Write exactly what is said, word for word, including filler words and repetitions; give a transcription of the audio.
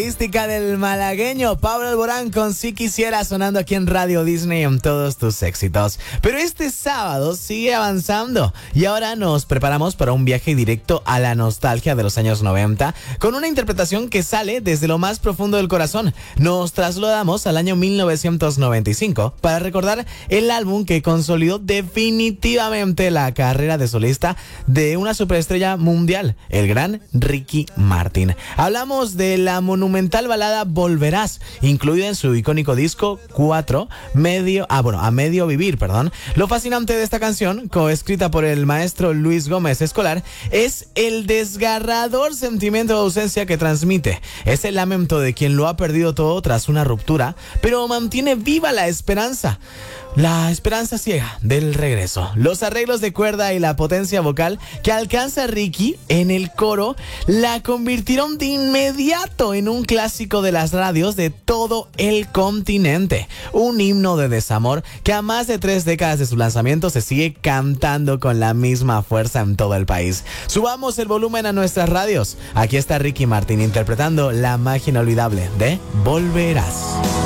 Mística del malagueño Pablo Alborán con Si Quisiera, sonando aquí en Radio Disney en todos tus éxitos. Pero este sábado sigue avanzando y ahora nos preparamos para un viaje directo a la nostalgia de los años noventa con una interpretación que sale desde lo más profundo del corazón. Nos trasladamos al año mil novecientos noventa y cinco para recordar el álbum que consolidó definitivamente la carrera de solista de una superestrella mundial, el gran Ricky Martin. Hablamos de la monumental balada Volverás, incluida en su icónico disco cuatro, medio, ah, bueno, a medio vivir, perdón. Lo fascinante de esta canción, coescrita por el maestro Luis Gómez Escolar, es el desgarrador sentimiento de ausencia que transmite. Es el lamento de quien lo ha perdido todo tras una ruptura, pero mantiene viva la esperanza. La esperanza ciega del regreso. Los arreglos de cuerda y la potencia vocal que alcanza Ricky en el coro la convirtieron de inmediato en un clásico de las radios de todo el continente. Un himno de desamor que a más de tres décadas de su lanzamiento se sigue cantando con la misma fuerza en todo el país. Subamos el volumen a nuestras radios. Aquí está Ricky Martin interpretando la magia inolvidable de Volverás.